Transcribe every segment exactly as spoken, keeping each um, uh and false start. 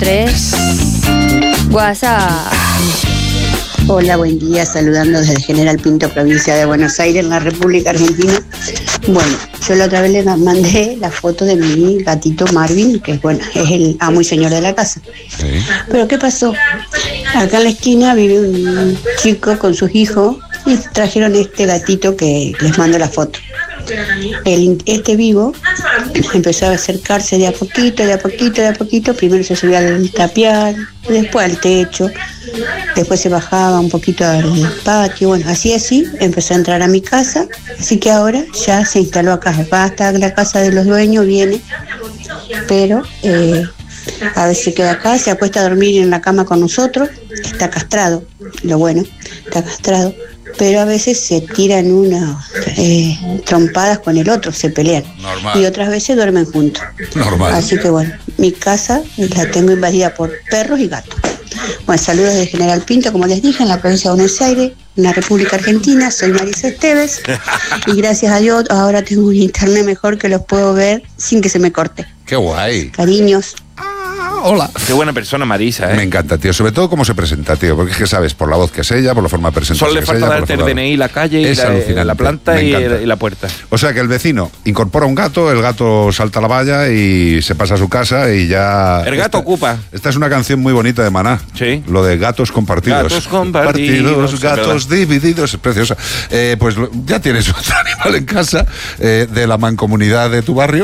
tres. WhatsApp. Hola, buen día, saludando desde General Pinto, provincia de Buenos Aires, en la República Argentina. Bueno, yo la otra vez le mandé la foto de mi gatito Marvin, que bueno, es el amo y señor de la casa. Sí. Pero ¿qué pasó? Acá en la esquina vive un chico con sus hijos y trajeron este gatito que les mando la foto. El, este vivo empezó a acercarse de a poquito, de a poquito, de a poquito. Primero se subía al tapial, después al techo, después se bajaba un poquito al patio. Bueno, así así empezó a entrar a mi casa. Así que ahora ya se instaló acá. Va hasta la casa de los dueños, viene, pero eh, a veces se queda acá, se acuesta a dormir en la cama con nosotros. Está castrado, lo bueno, está castrado. Pero a veces se tiran unas eh, trompadas con el otro, se pelean. Normal. Y otras veces duermen juntos. Normal. Así que bueno, mi casa la tengo invadida por perros y gatos. Bueno, saludos de General Pinto, como les dije, en la provincia de Buenos Aires, en la República Argentina. Soy Marisa Esteves y gracias a Dios ahora tengo un internet mejor que los puedo ver sin que se me corte. Qué guay. Cariños. Hola. Qué buena persona, Marisa, ¿eh? Me encanta, tío. Sobre todo cómo se presenta, tío. Porque es que sabes, por la voz que es ella, por la forma de presentarse. Solo le falta darte el D N I, la calle, y la, la planta y, y la puerta. O sea que el vecino incorpora un gato, el gato salta a la valla y se pasa a su casa y ya... El gato esta, ocupa. Esta es una canción muy bonita de Maná. Sí. Lo de gatos compartidos. Gatos compartidos. Partidos, gatos divididos. Es preciosa. Eh, pues ya tienes otro animal en casa eh, de la mancomunidad de tu barrio.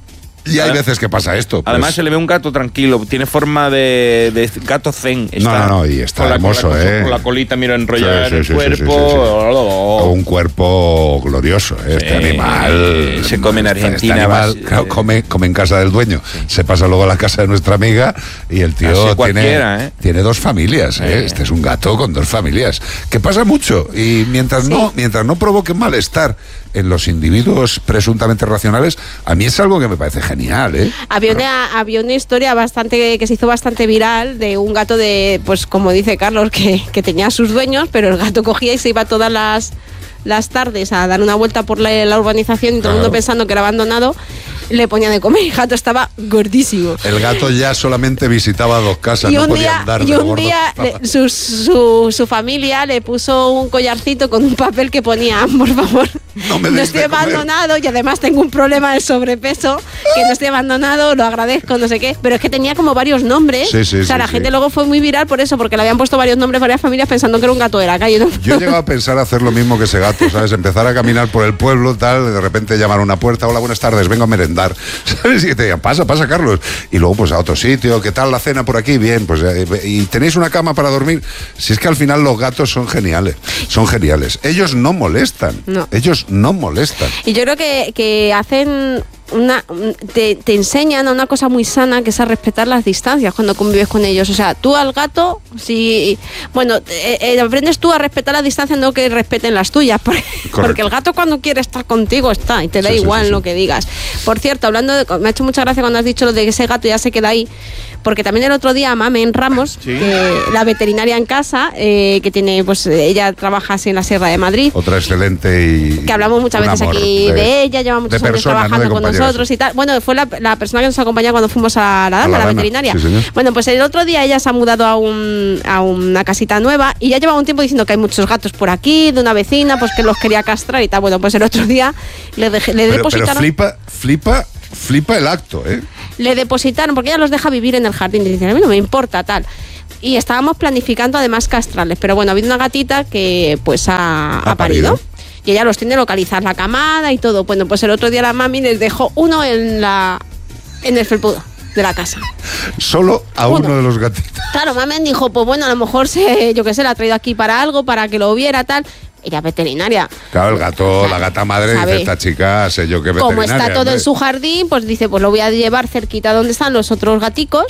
Y hay veces que pasa esto. Pues. Además se le ve un gato tranquilo, tiene forma de, de gato zen. Está no, no, no, y está con hermoso, la, con la, ¿eh? Con la colita, mira, enrollada sí, en sí, el sí, cuerpo. Sí, sí, sí, sí. Oh. Un cuerpo glorioso, ¿eh? Este eh, animal. Se come en Argentina. Este animal, vas, claro, come, come en casa del dueño. Sí. Se pasa luego a la casa de nuestra amiga y el tío tiene, ¿eh? tiene dos familias, ¿eh? Eh. Este es un gato con dos familias. Que pasa mucho. Y mientras, sí. no, mientras no provoque malestar en los individuos presuntamente racionales, a mí es algo que me parece genial, ¿eh? Había una, había una historia bastante que se hizo bastante viral de un gato de, pues como dice Carlos, que, que tenía a sus dueños, pero el gato cogía y se iba todas las, las tardes a dar una vuelta por la, la urbanización y todo el mundo pensando que era abandonado. Le ponía de comer y el gato estaba gordísimo. El gato ya solamente visitaba dos casas, y no un podía día, andar. Y un día le, su, su, su familia le puso un collarcito con un papel que ponía, por favor, no, me no estoy abandonado y además tengo un problema de sobrepeso, que no estoy abandonado, lo agradezco, no sé qué. Pero es que tenía como varios nombres. Sí, sí, o sea, sí, la sí. gente luego fue muy viral por eso, porque le habían puesto varios nombres, varias familias pensando que era un gato de la calle. ¿No? Yo he llegado a pensar hacer lo mismo que ese gato, ¿sabes? Empezar a caminar por el pueblo, tal, de repente llamar a una puerta, hola, buenas tardes, vengo a merendar, ¿sabes? Y te digan, pasa, pasa, Carlos. Y luego, pues a otro sitio, ¿qué tal la cena por aquí? Bien, pues, ¿y tenéis una cama para dormir? Si es que al final los gatos son geniales, son geniales. Ellos no molestan, no. ellos no molestan. Y yo creo que, que hacen... Una, te, te enseñan a una cosa muy sana, que es a respetar las distancias cuando convives con ellos. O sea, tú al gato, si bueno, eh, eh, aprendes tú a respetar las distancias, no que respeten las tuyas, porque, porque el gato cuando quiere estar contigo está y te da sí, igual sí, sí, lo sí. que digas. Por cierto, hablando de, me ha hecho mucha gracia cuando has dicho lo de que ese gato ya se queda ahí, porque también el otro día Mamen Ramos, ¿sí? que, la veterinaria en casa, eh, que tiene, pues ella trabaja así en la Sierra de Madrid. Otra excelente y... Que hablamos muchas veces aquí de, de ella, lleva muchos años persona, trabajando no con nosotros y tal. Bueno, fue la, la persona que nos acompañó cuando fuimos a la Dana, a la, la veterinaria. Sí, bueno, pues el otro día ella se ha mudado a, un, a una casita nueva y ya llevaba un tiempo diciendo que hay muchos gatos por aquí, de una vecina, pues que los quería castrar y tal. Bueno, pues el otro día le, dejé, le pero, depositaron... Pero flipa, flipa, flipa el acto, ¿eh? Le depositaron, porque ella los deja vivir en el jardín y dicen, a mí no me importa, tal. Y estábamos planificando además castrarles, pero bueno, ha habido una gatita que pues ha, ha, ha parido. parido. Y ella los tiene localizar la camada y todo. Bueno, pues el otro día la mami les dejó uno en la en el felpudo de la casa. Solo a uno, uno de los gatitos. Claro, mami dijo, pues bueno, a lo mejor se, yo qué sé, la ha traído aquí para algo, para que lo viera, tal. Ella veterinaria. Claro, el gato, o sea, la gata madre ¿sabe? Dice, esta chica, sé yo que veterinaria. Como está todo ¿no? en su jardín, pues dice, pues lo voy a llevar cerquita donde están los otros gaticos.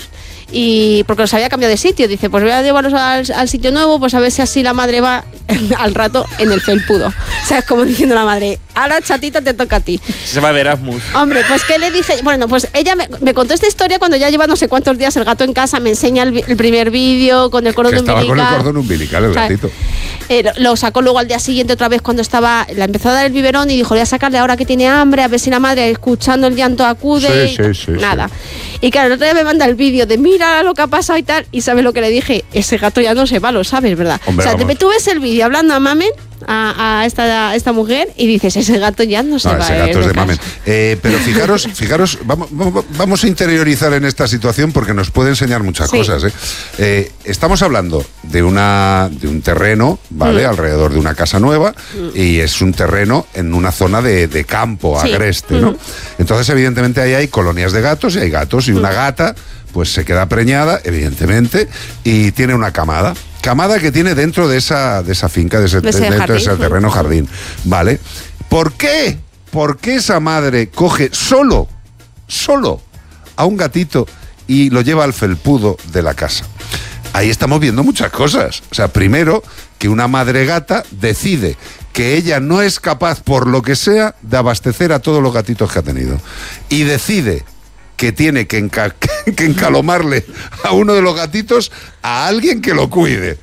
Y porque los había cambiado de sitio, dice, pues voy a llevarlos al, al sitio nuevo, pues a ver si así la madre va al rato en el felpudo. O sea, es como diciendo la madre, ahora chatita te toca a ti. Se va de Erasmus. Hombre, pues ¿qué le dije? Bueno, pues ella me, me contó esta historia cuando ya lleva no sé cuántos días el gato en casa, me enseña el, el primer vídeo con el cordón que estaba umbilical. Con el cordón umbilical, el o sea, gatito. Eh, lo, lo sacó luego al día siguiente otra vez cuando estaba, la empezó a dar el biberón y dijo, voy a sacarle ahora que tiene hambre, a ver si la madre escuchando el llanto acude. Sí, sí, sí, nada. Sí. Y claro, el otro día me manda el vídeo de mira lo que ha pasado y tal, y ¿sabes lo que le dije? Ese gato ya no se va, lo sabes, ¿verdad? Hombre, o sea, vamos. te, tú ves el vídeo hablando a Mamen, a, a, esta, a esta mujer, y dices, ese gato ya no se No, va. ese eh, gato es de casa. Mamen. Eh, pero fijaros, fijaros, vamos, vamos a interiorizar en esta situación porque nos puede enseñar muchas Sí. cosas. ¿eh? Eh, estamos hablando de, una, de un terreno, ¿vale? Mm. Alrededor de una casa nueva, mm. y es un terreno en una zona de, de campo, Sí. agreste, ¿no? Mm. Entonces, evidentemente, ahí hay colonias de gatos y hay gatos, y una gata, pues se queda preñada, evidentemente, y tiene una camada. Camada que tiene dentro de esa, de esa finca, de ese, De ese dentro jardín. de ese terreno jardín, ¿vale? ¿Por qué? ¿Por qué esa madre coge solo, solo a un gatito y lo lleva al felpudo de la casa? Ahí estamos viendo muchas cosas. O sea, primero, que una madre gata decide que ella no es capaz, por lo que sea, de abastecer a todos los gatitos que ha tenido. Y decide que tiene que, enca- que encalomarle a uno de los gatitos a alguien que lo cuide.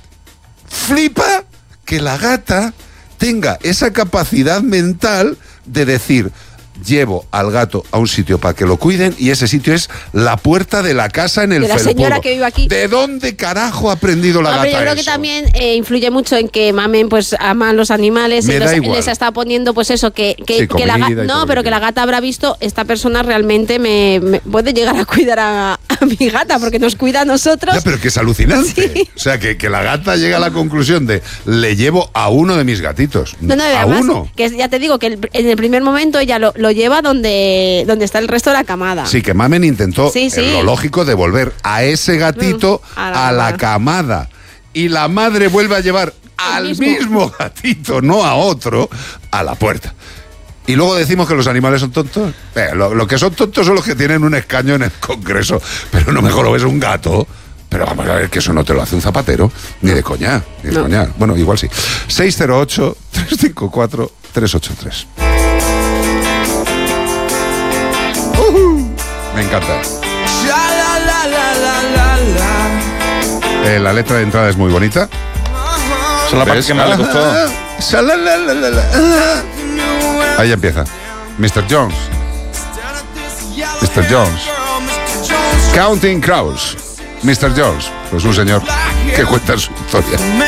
Flipa que la gata tenga esa capacidad mental de decir, llevo al gato a un sitio para que lo cuiden, y ese sitio es la puerta de la casa en el De la felpudo. señora que vive aquí. ¿De dónde carajo ha aprendido la Hombre, gata yo creo eso? que también eh, influye mucho en que Mamen pues ama a los animales. Me y da los- igual. les está poniendo pues eso, que, que, Sí, que la comida gata, y todo no, lo pero que que la quiera. gata habrá visto, esta persona realmente me, me puede llegar a cuidar a, a mi gata porque nos cuida a nosotros. Ya, pero que es alucinante. Sí. O sea, que, que la gata llega a la conclusión de, le llevo a uno de mis gatitos. No, no, a además, uno. que ya te digo que el- en el primer momento ella lo, lo lleva donde, donde está el resto de la camada. Sí, que Mamen intentó, Sí, sí. en lo lógico, devolver a ese gatito Mm, a la a la camada. camada. Y la madre vuelve a llevar al mismo. mismo gatito, no a otro, a la puerta. Y luego decimos que los animales son tontos. Eh, lo, lo que son tontos son los que tienen un escaño en el Congreso. Pero no mejor lo ves un gato. Pero vamos a ver que eso no te lo hace un zapatero. Ni de coña, ni de No. coña. Bueno, igual sí. seis cero ocho, tres cinco cuatro, tres ocho tres. Me encanta. Eh, la letra de entrada es muy bonita. Esa es la parte ¿Ves? que más le costó. Shalalalala. Ahí empieza. mister Jones. mister Jones. Counting Crows. mister Jones. Pues un señor que cuenta su historia.